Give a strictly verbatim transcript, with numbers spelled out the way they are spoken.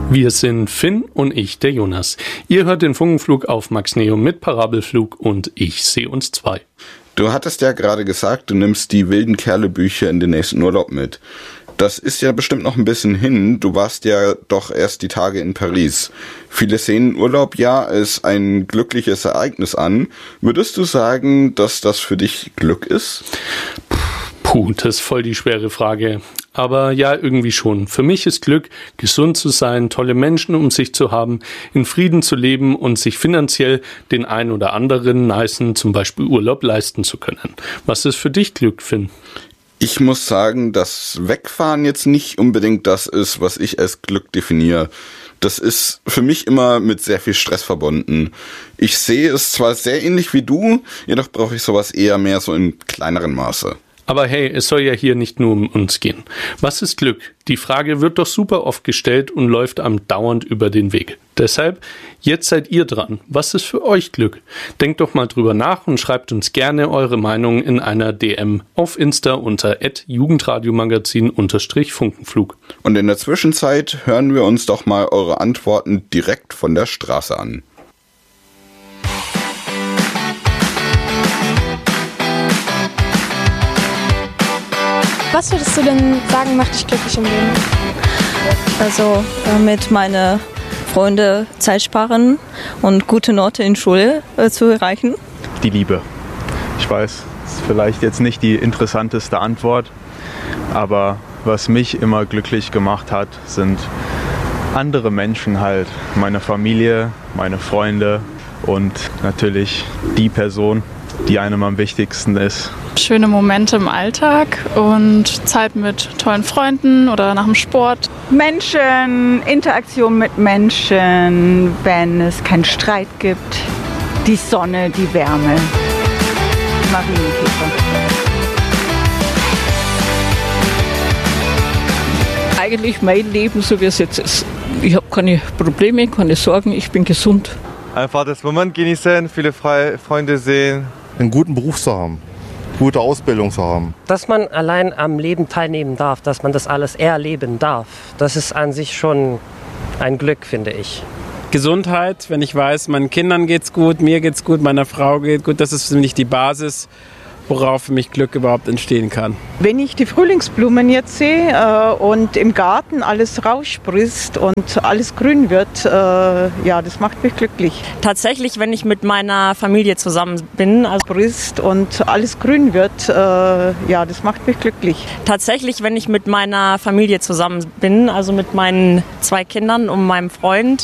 Wir sind Finn und ich, der Jonas. Ihr hört den Funkenflug auf Max Neo mit Parabelflug und ich sehe uns zwei. Du hattest ja gerade gesagt, du nimmst die wilden Kerle-Bücher in den nächsten Urlaub mit. Das ist ja bestimmt noch ein bisschen hin. Du warst ja doch erst die Tage in Paris. Viele sehen Urlaub ja als ein glückliches Ereignis an. Würdest du sagen, dass das für dich Glück ist? Puh, das ist voll die schwere Frage. Aber ja, irgendwie schon. Für mich ist Glück, gesund zu sein, tolle Menschen um sich zu haben, in Frieden zu leben und sich finanziell den ein oder anderen nicen, zum Beispiel Urlaub, leisten zu können. Was ist für dich Glück, Finn? Ich muss sagen, dass Wegfahren jetzt nicht unbedingt das ist, was ich als Glück definiere. Das ist für mich immer mit sehr viel Stress verbunden. Ich sehe es zwar sehr ähnlich wie du, jedoch brauche ich sowas eher mehr so in kleineren Maße. Aber hey, es soll ja hier nicht nur um uns gehen. Was ist Glück? Die Frage wird doch super oft gestellt und läuft einem dauernd über den Weg. Deshalb, jetzt seid ihr dran. Was ist für euch Glück? Denkt doch mal drüber nach und schreibt uns gerne eure Meinung in einer D M auf Insta unter at jugendradiomagazin unterstrich Funkenflug. Und in der Zwischenzeit hören wir uns doch mal eure Antworten direkt von der Straße an. Was würdest du denn sagen, macht dich glücklich im Leben? Also damit meine Freunde Zeit sparen und gute Note in Schule äh, zu erreichen. Die Liebe. Ich weiß, das ist vielleicht jetzt nicht die interessanteste Antwort, aber was mich immer glücklich gemacht hat, sind andere Menschen halt. Meine Familie, meine Freunde und natürlich die Person, die einem am wichtigsten ist. Schöne Momente im Alltag und Zeit mit tollen Freunden oder nach dem Sport. Menschen, Interaktion mit Menschen, wenn es keinen Streit gibt. Die Sonne, die Wärme. Marienkäfer. Eigentlich mein Leben, so wie es jetzt ist. Ich habe keine Probleme, keine Sorgen, ich bin gesund. Einfach das Moment genießen, viele Freunde sehen. Einen guten Beruf zu haben, gute Ausbildung zu haben. Dass man allein am Leben teilnehmen darf, dass man das alles erleben darf, das ist an sich schon ein Glück, finde ich. Gesundheit, wenn ich weiß, meinen Kindern geht's gut, mir geht's gut, meiner Frau geht's gut, das ist für mich die Basis, worauf für mich Glück überhaupt entstehen kann. Wenn ich die Frühlingsblumen jetzt sehe äh, und im Garten alles raussprießt und alles grün wird, äh, ja, das macht mich glücklich. Tatsächlich, wenn ich mit meiner Familie zusammen bin, also Sprießt und alles grün wird, äh, ja, das macht mich glücklich. Tatsächlich, wenn ich mit meiner Familie zusammen bin, also mit meinen zwei Kindern und meinem Freund,